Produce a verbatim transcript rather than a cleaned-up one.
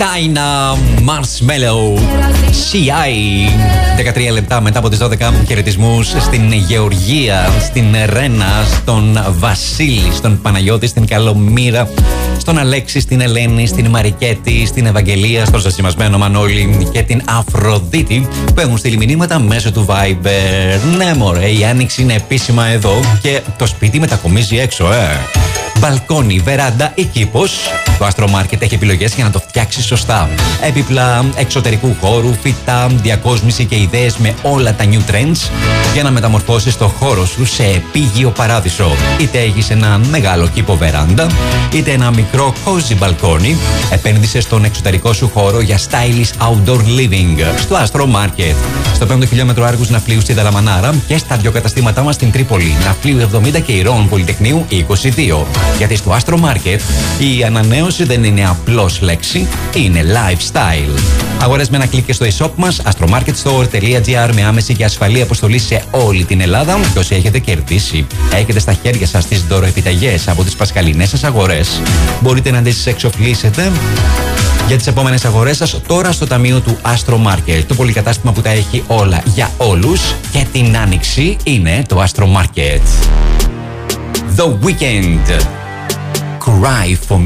China Marshmallow σι άι. δεκατρία λεπτά μετά από τις δώδεκα, χαιρετισμούς στην Γεωργία, στην Ρένα, στον Βασίλη, στον Παναγιώτη, στην Καλομήρα, στον Αλέξη, στην Ελένη, στην Μαρικέτη, στην Ευαγγελία, στον ζασιμασμένο Μανώλη και την Αφροδίτη που έχουν στείλει μηνύματα μέσω του Viber. Ναι μωρέ, η άνοιξη είναι επίσημα εδώ και το σπίτι μετακομίζει έξω, ε. Μπαλκόνι, βεράντα ή κήπος. Το Astro Market έχει επιλογές για να το φτιάξει σωστά. Έπιπλα εξωτερικού χώρου, φυτά, διακόσμηση και ιδέες με όλα τα new trends για να μεταμορφώσεις το χώρο σου σε επίγειο παράδεισο. Είτε έχεις ένα μεγάλο κήπο βεράντα, είτε ένα μικρό cozy μπαλκόνι, επένδυσε στον εξωτερικό σου χώρο για stylish outdoor living στο Astro Market. Στο πέμπτο χιλιόμετρο Άργους Ναυπλίου στη Δαλαμανάρα και στα δυο καταστήματά μας στην Τρίπολη, Ναυπλίου εβδομήντα και Ηρώων Πολυτεχνείου είκοσι δύο. Γιατί στο Astro Market η ανανέωση δεν είναι απλώς λέξη, είναι lifestyle. Αγορές με ένα κλικ και στο e-shop μας astromarketstore τελεία gr με άμεση και ασφαλή αποστολή σε όλη την Ελλάδα. Και όσοι έχετε κερδίσει, έχετε στα χέρια σας τις δωροεπιταγές από τις πασχαλινές σας αγορές. Μπορείτε να τις εξοφλήσετε για τις επόμενες αγορές σας τώρα στο ταμείο του Astro Market. Το πολυκατάστημα που τα έχει όλα για όλους και την άνοιξη είναι το Astro Market. The Weekend. Cry for me.